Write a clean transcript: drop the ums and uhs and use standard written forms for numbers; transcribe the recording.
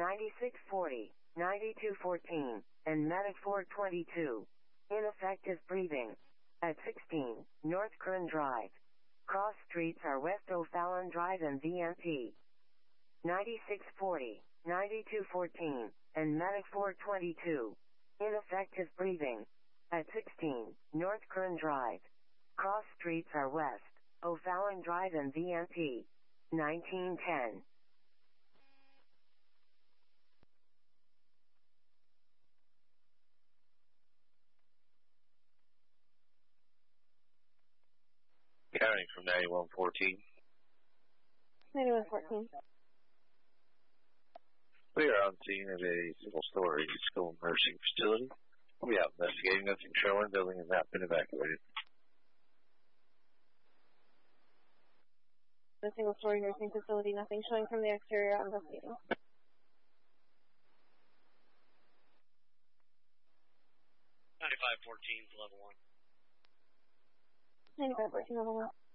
9640, 9214, and Medic 422. Ineffective breathing. At 16, North Kern Drive. Cross streets are West O'Fallon Drive and VMP. 9640, 9214, and Medic 422. Ineffective breathing. At 16, North Kern Drive. Cross streets are West O'Fallon Drive and VMP. 1910. Counting from 9114. 9114. We are on scene at a single-story skilled nursing facility. We'll be out investigating. Nothing showing. Building has not been evacuated. A single-story nursing facility. Nothing showing from the exterior. Investigating. 9514 is level 1. 9514 level 1.